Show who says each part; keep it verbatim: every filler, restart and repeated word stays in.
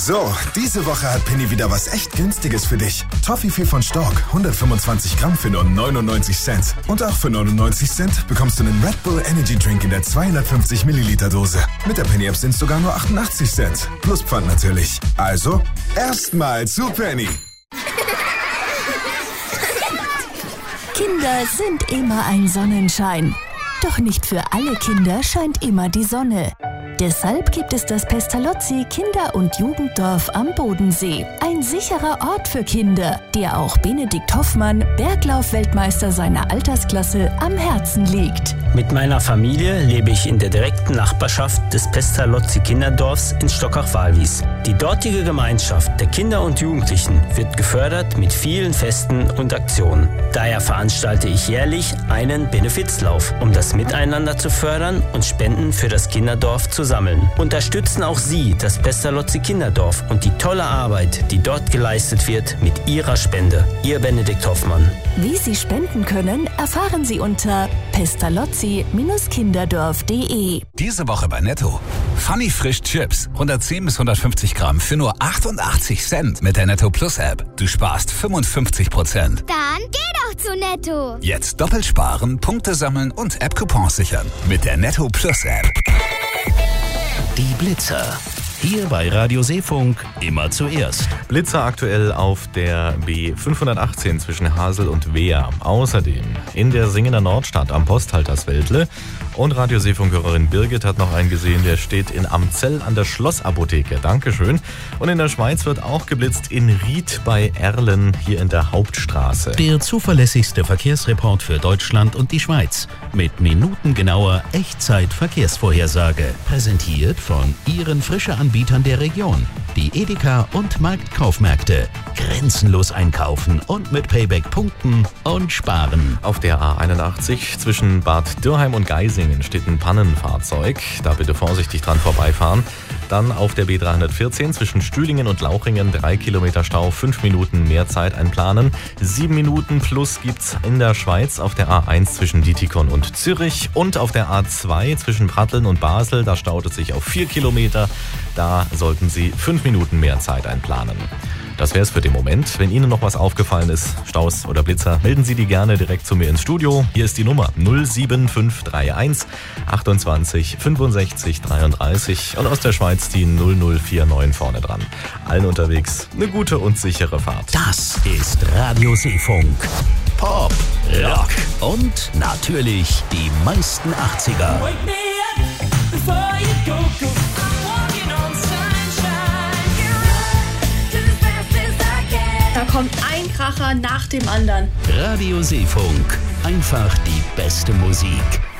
Speaker 1: So, diese Woche hat Penny wieder was echt Günstiges für dich. Toffifee von Stork, hundertfünfundzwanzig Gramm für nur neunundneunzig Cent. Und auch für neunundneunzig Cent bekommst du einen Red Bull Energy Drink in der zweihundertfünfzig Milliliter Dose. Mit der Penny App sind es sogar nur achtundachtzig Cent. Plus Pfand natürlich. Also, erstmal zu Penny.
Speaker 2: Kinder sind immer ein Sonnenschein. Doch nicht für alle Kinder scheint immer die Sonne. Deshalb gibt es das Pestalozzi Kinder- und Jugenddorf am Bodensee. Ein sicherer Ort für Kinder, der auch Benedikt Hoffmann, Berglauf-Weltmeister seiner Altersklasse, am Herzen liegt.
Speaker 3: Mit meiner Familie lebe ich in der direkten Nachbarschaft des Pestalozzi Kinderdorfs in Stockach-Walwies. Die dortige Gemeinschaft der Kinder und Jugendlichen wird gefördert mit vielen Festen und Aktionen. Daher veranstalte ich jährlich einen Benefizlauf, um das Miteinander zu fördern und Spenden für das Kinderdorf zu sammeln. Unterstützen auch Sie das Pestalozzi Kinderdorf und die tolle Arbeit, die dort geleistet wird, mit Ihrer Spende. Ihr Benedikt Hoffmann.
Speaker 2: Wie Sie spenden können, erfahren Sie unter pestalozzi Kinderdorf punkt de.
Speaker 4: Diese Woche bei Netto. Funny Frisch Chips. hundertzehn bis hundertfünfzig Gramm für nur achtundachtzig Cent mit der Netto Plus App. Du sparst fünfundfünfzig Prozent.
Speaker 5: Dann geh doch zu Netto.
Speaker 4: Jetzt doppelt sparen, Punkte sammeln und App-Coupons sichern. Mit der Netto Plus App.
Speaker 6: Die Blitzer. Hier bei Radio Seefunk immer zuerst.
Speaker 7: Blitzer aktuell auf der B fünfhundertachtzehn zwischen Hasel und Wehr. Außerdem in der Singener Nordstadt am Posthalterswäldle. Und Radio Seefunk-Hörerin Birgit hat noch einen gesehen, der steht in Amzell an der Schlossapotheke. Dankeschön. Und in der Schweiz wird auch geblitzt in Ried bei Erlen, hier in der Hauptstraße.
Speaker 6: Der zuverlässigste Verkehrsreport für Deutschland und die Schweiz. Mit minutengenauer Echtzeit-Verkehrsvorhersage. Präsentiert von Ihren Frische-Anbietern der Region. Die Edeka und Marktkaufmärkte. Grenzenlos einkaufen und mit Payback punkten und sparen.
Speaker 7: Auf der A einundachtzig zwischen Bad Dürrheim und Geisingen steht ein Pannenfahrzeug. Da bitte vorsichtig dran vorbeifahren. Dann auf der B dreihundertvierzehn zwischen Stühlingen und Lauchringen drei Kilometer Stau, fünf Minuten mehr Zeit einplanen. sieben Minuten plus gibt's in der Schweiz auf der A eins zwischen Dietikon und Zürich und auf der A zwei zwischen Pratteln und Basel. Da staut es sich auf vier Kilometer. Da sollten Sie fünf Minuten mehr Zeit einplanen. Das wäre es für den Moment. Wenn Ihnen noch was aufgefallen ist, Staus oder Blitzer, melden Sie die gerne direkt zu mir ins Studio. Hier ist die Nummer null sieben fünf drei eins achtundzwanzig fünfundsechzig dreiunddreißig und aus der Schweiz die null null vier neun vorne dran. Allen unterwegs eine gute und sichere Fahrt.
Speaker 6: Das ist Radio Seefunk. Pop, Rock und natürlich die meisten achtziger.
Speaker 8: Da kommt ein Kracher nach dem anderen.
Speaker 6: Radio Seefunk. Einfach die beste Musik.